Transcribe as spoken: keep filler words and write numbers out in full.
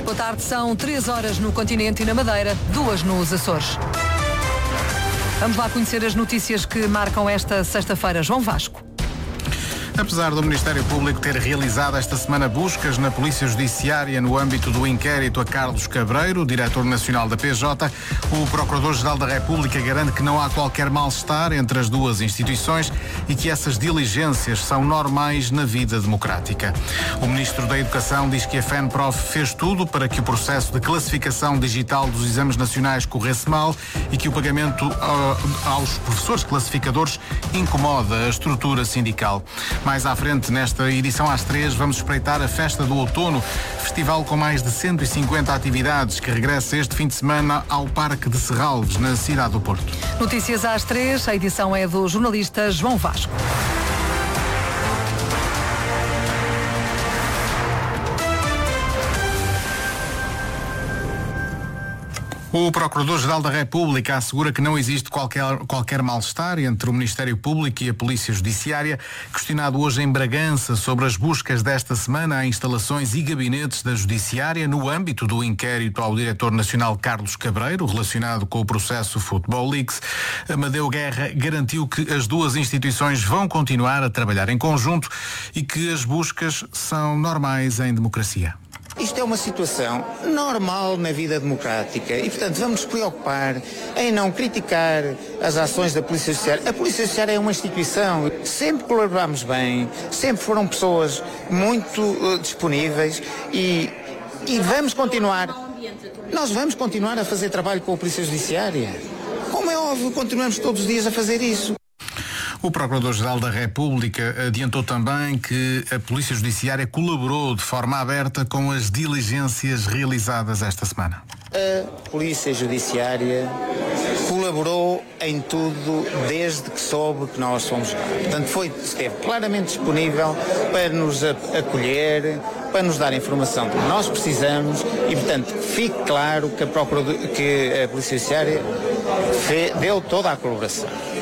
Boa tarde, são três horas no continente e na Madeira, duas nos Açores. Vamos lá conhecer as notícias que marcam esta sexta-feira. João Vasco. Apesar do Ministério Público ter realizado esta semana buscas na Polícia Judiciária no âmbito do inquérito a Carlos Cabreiro, diretor nacional da P J, o Procurador-Geral da República garante que não há qualquer mal-estar entre as duas instituições e que essas diligências são normais na vida democrática. O Ministro da Educação diz que a FENPROF fez tudo para que o processo de classificação digital dos exames nacionais corresse mal e que o pagamento uh, aos professores classificadores incomoda a estrutura sindical. Mais à frente, nesta edição às três, vamos espreitar a Festa do Outono, festival com mais de cento e cinquenta atividades, que regressa este fim de semana ao Parque de Serralves, na cidade do Porto. Notícias às três, a edição é do jornalista João Vasco. O Procurador-Geral da República assegura que não existe qualquer, qualquer mal-estar entre o Ministério Público e a Polícia Judiciária. Questionado hoje em Bragança sobre as buscas desta semana a instalações e gabinetes da Judiciária no âmbito do inquérito ao Diretor Nacional Carlos Cabreiro, relacionado com o processo Football Leaks, Amadeu Guerra garantiu que as duas instituições vão continuar a trabalhar em conjunto e que as buscas são normais em democracia. Isto é uma situação normal na vida democrática e, portanto, vamos nos preocupar em não criticar as ações da Polícia Judiciária. A Polícia Judiciária é uma instituição, sempre colaboramos bem, sempre foram pessoas muito uh, disponíveis e, e vamos continuar. Nós vamos continuar a fazer trabalho com a Polícia Judiciária. Como é óbvio, continuamos todos os dias a fazer isso. O Procurador-Geral da República adiantou também que a Polícia Judiciária colaborou de forma aberta com as diligências realizadas esta semana. A Polícia Judiciária colaborou em tudo desde que soube que nós somos. Portanto, foi, esteve claramente disponível para nos acolher, para nos dar a informação que nós precisamos e, portanto, fique claro que a, Procurador, que a Polícia Judiciária deu toda a colaboração.